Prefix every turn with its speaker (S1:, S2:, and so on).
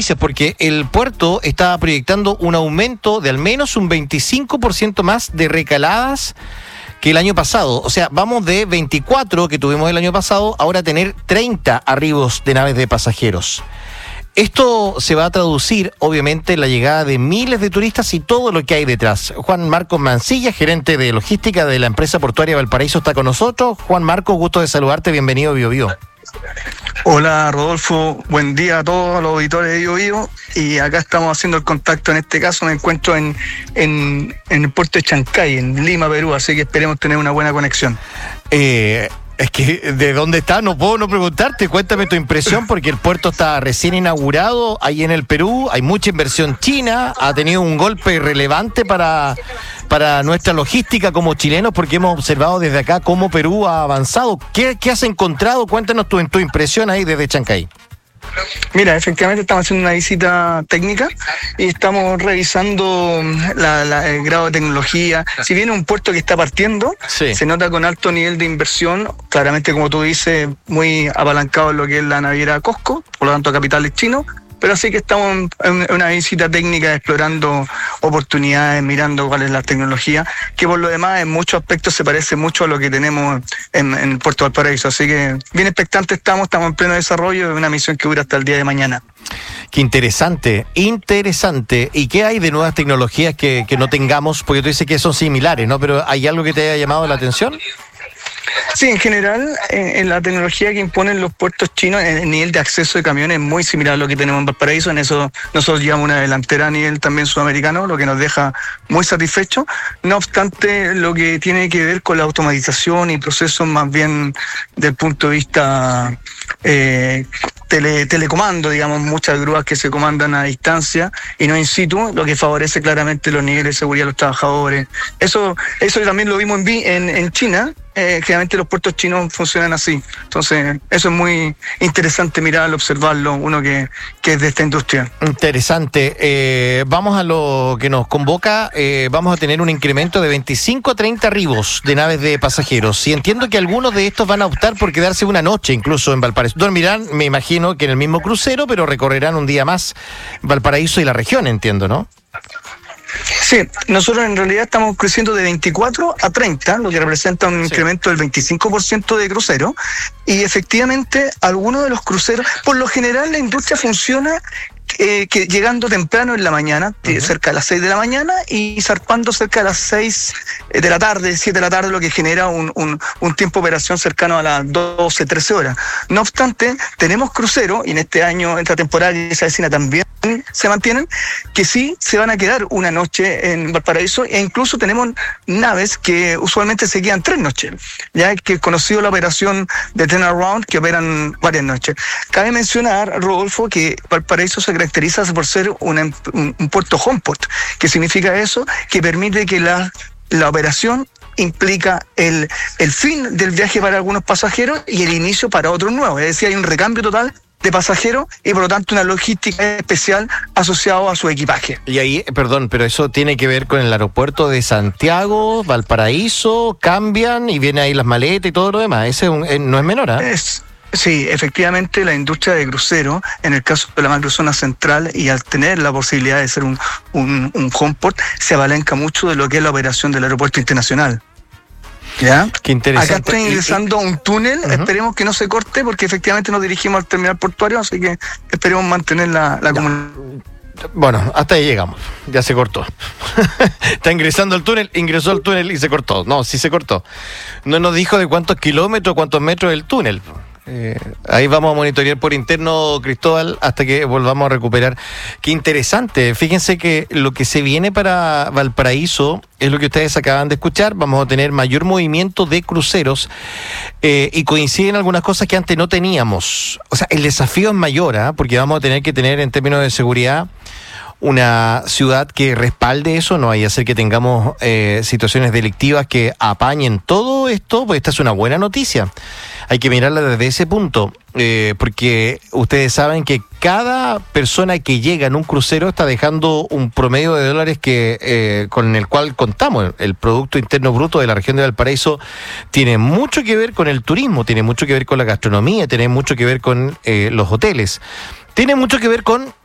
S1: noticias, porque el puerto está proyectando un aumento de al menos un 25% más de recaladas que el año pasado. O sea, vamos de 24 que tuvimos el año pasado, ahora a tener 30 arribos de naves de pasajeros. Esto se va a traducir, obviamente, en la llegada de miles de turistas y todo lo que hay detrás. Juan Marcos Mancilla, gerente de logística de la empresa portuaria Valparaíso, está con nosotros. Juan Marcos, gusto de saludarte, bienvenido a Bio Bio.
S2: Hola Rodolfo, buen día a todos los auditores de Bio Bio, y acá estamos haciendo el contacto. En este caso me encuentro en el puerto de Chancay, en Lima, Perú, así que esperemos tener una buena conexión.
S1: Es que, ¿de dónde está? No puedo no preguntarte. Cuéntame tu impresión, porque el puerto está recién inaugurado ahí en el Perú. Hay mucha inversión china. Ha tenido un golpe relevante para nuestra logística como chilenos, porque hemos observado desde acá cómo Perú ha avanzado. ¿Qué has encontrado? Cuéntanos tu impresión ahí desde Chancay.
S2: Mira, efectivamente estamos haciendo una visita técnica y estamos revisando el grado de tecnología. Si bien es un puerto que está partiendo, sí, se nota con alto nivel de inversión, claramente, como tú dices, muy apalancado en lo que es la naviera COSCO, por lo tanto capitales chinos. Pero sí que estamos en una visita técnica explorando oportunidades, mirando cuál es la tecnología, que por lo demás en muchos aspectos se parece mucho a lo que tenemos en el puerto de Valparaíso. Así que bien expectantes estamos en pleno desarrollo de una misión que dura hasta el día de mañana.
S1: Qué interesante. ¿Y qué hay de nuevas tecnologías que no tengamos? Porque tú dices que son similares, ¿no? Pero ¿hay algo que te haya llamado la atención?
S2: Sí, en general, en la tecnología que imponen los puertos chinos, el nivel de acceso de camiones es muy similar a lo que tenemos en Valparaíso. En eso nosotros llevamos una delantera a nivel también sudamericano, lo que nos deja muy satisfechos. No obstante, lo que tiene que ver con la automatización y procesos más bien del punto de vista telecomando, digamos, muchas grúas que se comandan a distancia y no in situ, lo que favorece claramente los niveles de seguridad de los trabajadores. Eso también lo vimos en China. Generalmente los puertos chinos funcionan así. Entonces, eso es muy interesante mirarlo, observarlo, uno que es de esta industria.
S1: Interesante. Vamos a lo que nos convoca. Vamos a tener un incremento de 25 a 30 arribos de naves de pasajeros. Y entiendo que algunos de estos van a optar por quedarse una noche incluso en Valparaíso. Dormirán, me imagino, que en el mismo crucero, pero recorrerán un día más Valparaíso y la región, entiendo, ¿no?
S2: Sí, nosotros en realidad estamos creciendo de 24 a 30, lo que representa un incremento del 25% de cruceros, y efectivamente algunos de los cruceros, por lo general la industria funciona que llegando temprano en la mañana, cerca de las 6 de la mañana, y zarpando cerca de las 6 de la tarde, 7 de la tarde, lo que genera un tiempo de operación cercano a las 12, 13 horas. No obstante, tenemos cruceros, y en este año, esta temporada que se avecina también se mantienen, que sí se van a quedar una noche en Valparaíso, e incluso tenemos naves que usualmente se quedan 3 noches, ya que es conocido la operación de turnaround, que operan varias noches. Cabe mencionar, Rodolfo, que Valparaíso se caracteriza por ser un puerto home port. ¿Qué significa eso? Que permite que la operación implica el fin del viaje para algunos pasajeros y el inicio para otros nuevos. Es decir, hay un recambio total de pasajeros y por lo tanto una logística especial asociada a su equipaje.
S1: Y ahí, perdón, pero eso tiene que ver con el aeropuerto de Santiago, Valparaíso, cambian y vienen ahí las maletas y todo lo demás. Ese no es menor, ¿eh?
S2: Sí, efectivamente la industria de crucero, en el caso de la macrozona central, y al tener la posibilidad de ser un home port, se abalanca mucho de lo que es la operación del aeropuerto internacional. ¿Ya?
S1: Qué interesante.
S2: Acá está ingresando un túnel, esperemos que no se corte, porque efectivamente nos dirigimos al terminal portuario, así que esperemos mantener la comunicación.
S1: Bueno, hasta ahí llegamos, ya se cortó. Está ingresando al túnel, ingresó al túnel y se cortó. No, sí se cortó. No nos dijo de cuántos kilómetros, cuántos metros el túnel. Ahí vamos a monitorear por interno, Cristóbal, hasta que volvamos a recuperar. Qué interesante. Fíjense que lo que se viene para Valparaíso es lo que ustedes acaban de escuchar. Vamos a tener mayor movimiento de cruceros y coinciden algunas cosas que antes no teníamos. O sea, el desafío es mayor, porque vamos a tener que tener, en términos de seguridad, una ciudad que respalde eso. No vaya a ser que tengamos situaciones delictivas que apañen todo esto, pues esta es una buena noticia. Hay que mirarla desde ese punto, porque ustedes saben que cada persona que llega en un crucero está dejando un promedio de dólares con el cual contamos. El Producto Interno Bruto de la región de Valparaíso tiene mucho que ver con el turismo, tiene mucho que ver con la gastronomía, tiene mucho que ver con los hoteles, tiene mucho que ver con